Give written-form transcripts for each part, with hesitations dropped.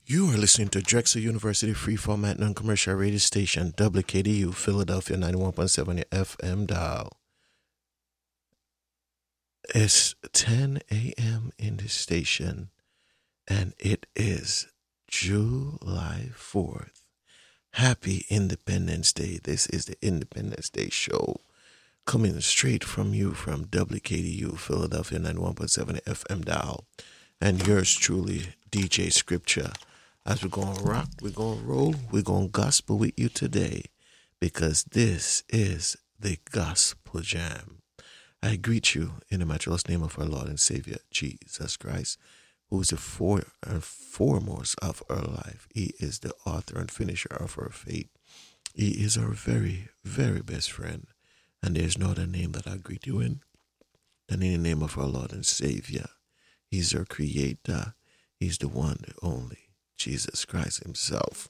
You are listening to Drexel University Free Format Non-Commercial Radio Station, WKDU, Philadelphia 91.7 FM dial. It's 10 a.m. in the station, and it is July 4th. Happy Independence Day. This is the Independence Day show, coming straight from you from WKDU, Philadelphia 91.7 FM dial. And yours truly, DJ Scripture. As we're going to rock, we're going to roll, we're going to gospel with you today, because this is the Gospel Jam. I greet you in the matchless name of our Lord and Savior, Jesus Christ, who is the foremost of our life. He is the author and finisher of our faith. He is our very, very best friend. And there's no other name that I greet you in than in the name of our Lord and Savior. He's our creator. He's the one, the only, Jesus Christ himself.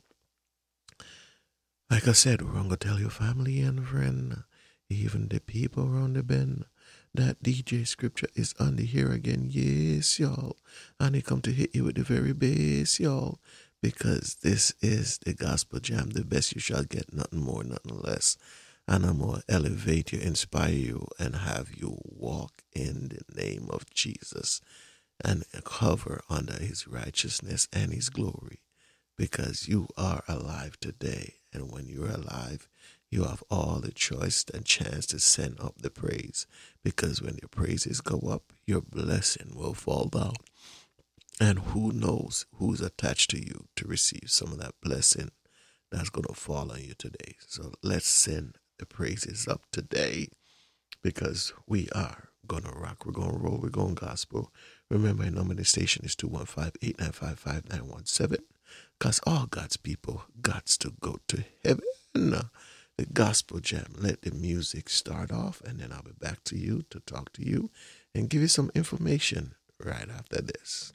Like I said, we're going to tell your family and friend, even the people around the bend, that DJ Scripture is on the here again. Yes, y'all. And he come to hit you with the very best, y'all. Because this is the Gospel Jam, the best you shall get, nothing more, nothing less. And I'm going to elevate you, inspire you, and have you walk in the name of Jesus and cover under his righteousness and his glory, because you are alive today. And when you're alive, you have all the choice and chance to send up the praise, because when your praises go up, your blessing will fall down. And who knows who's attached to you to receive some of that blessing that's going to fall on you today. So let's send the praises up today, because we are going to rock, we're going to roll, we're going gospel. Remember, the number of the station is 215-895-5917, because all God's people got to go to heaven. The Gospel Jam. Let the music start off, and then I'll be back to you to talk to you and give you some information right after this.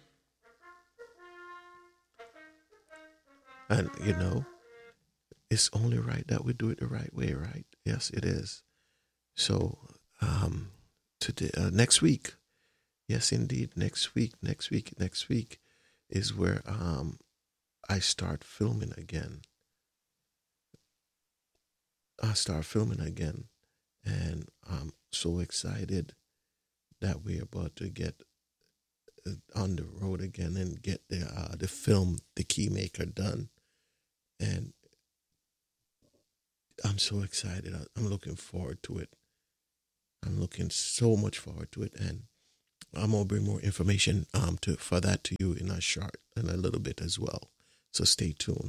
And, you know, it's only right that we do it the right way, right? Yes, it is. So, today, next week, yes, indeed, next week is where I start filming again. And I'm so excited that we're about to get on the road again and get the film, The Keymaker, done. And I'm so excited. I'm looking forward to it. I'm looking so much forward to it, and I'm gonna bring more information for that to you in a little bit as well. So stay tuned.